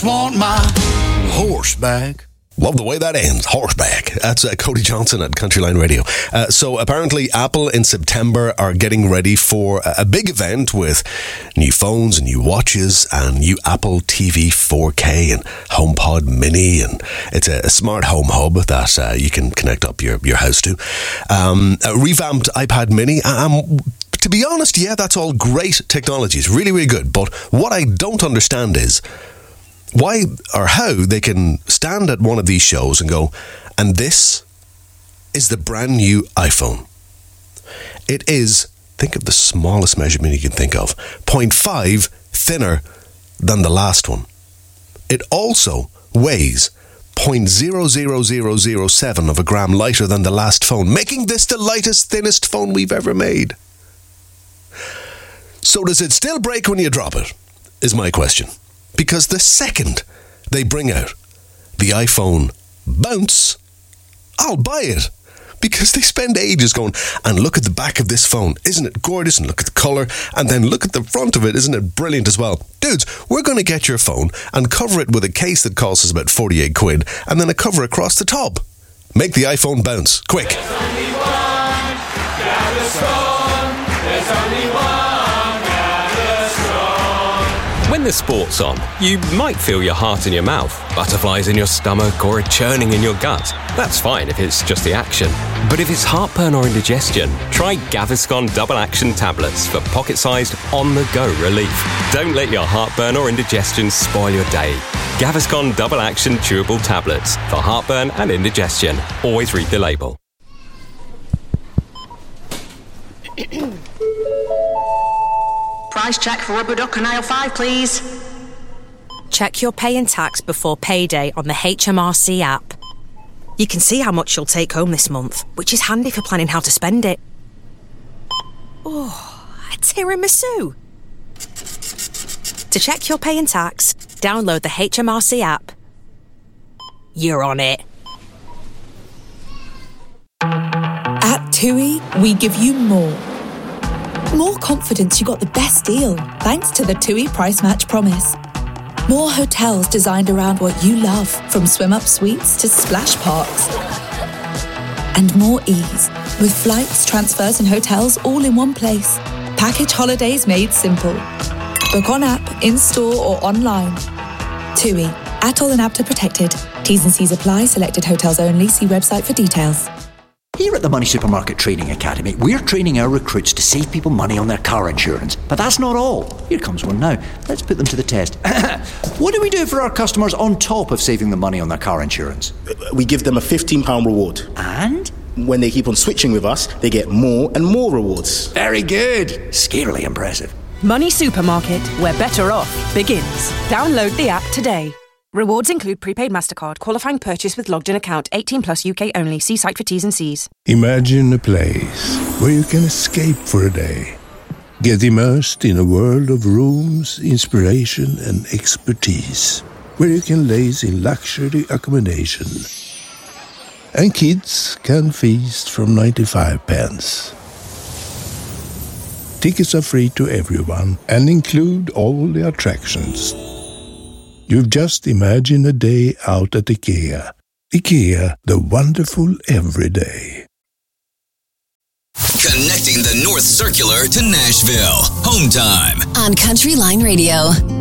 Want my horseback. Love the way that ends. Horseback. That's Cody Johnson at Countryline Radio. So apparently Apple in September are getting ready for a big event with new phones and new watches and new Apple TV 4K and HomePod Mini, and it's a smart home hub that you can connect up your house to. A revamped iPad Mini. To be honest, yeah, that's all great technology. It's really, really good. But what I don't understand is why or how they can stand at one of these shows and go, and this is the brand new iPhone. It is, think of the smallest measurement you can think of, 0.5 thinner than the last one. It also weighs 0.00007 of a gram lighter than the last phone, making this the lightest, thinnest phone we've ever made. So does it still break when you drop it, is my question. Because the second they bring out the iPhone Bounce, I'll buy it. Because they spend ages going, and look at the back of this phone, isn't it gorgeous? And look at the colour, and then look at the front of it, isn't it brilliant as well? Dudes, we're going to get your phone and cover it with a case that costs us about 48 quid, and then a cover across the top. Make the iPhone bounce, quick. There's only one, Gaviscon. There's only one. When the sport's on, you might feel your heart in your mouth, butterflies in your stomach, or a churning in your gut. That's fine if it's just the action. But if it's heartburn or indigestion, try Gaviscon Double Action Tablets for pocket-sized, on-the-go relief. Don't let your heartburn or indigestion spoil your day. Gaviscon Double Action Chewable Tablets for heartburn and indigestion. Always read the label. Price check for rubber duck and aisle 5, please. Check your pay and tax before payday on the HMRC app. You can see how much you'll take home this month, which is handy for planning how to spend it. Oh, a tiramisu. To check your pay and tax, download the HMRC app. You're on it. At TUI, we give you more. More confidence you got the best deal, thanks to the TUI Price Match Promise. More hotels designed around what you love, from swim-up suites to splash parks. And more ease, with flights, transfers and hotels all in one place. Package holidays made simple. Book on app, in-store or online. TUI, ATOL and APTA protected. T's and C's apply, selected hotels only. See website for details. Here at the Money Supermarket Training Academy, we're training our recruits to save people money on their car insurance. But that's not all. Here comes one now. Let's put them to the test. What do we do for our customers on top of saving them money on their car insurance? We give them a £15 reward. And? When they keep on switching with us, they get more and more rewards. Very good. Scarily impressive. Money Supermarket, where better off begins. Download the app today. Rewards include prepaid MasterCard, qualifying purchase with logged-in account, 18 plus UK only. See site for T's and C's. Imagine a place where you can escape for a day. Get immersed in a world of rooms, inspiration and expertise. Where you can laze in luxury accommodation. And kids can feast from 95 pence. Tickets are free to everyone and include all the attractions. You've just imagined a day out at IKEA. IKEA, the wonderful everyday. Connecting the North Circular to Nashville. Home time. On Countryline Radio.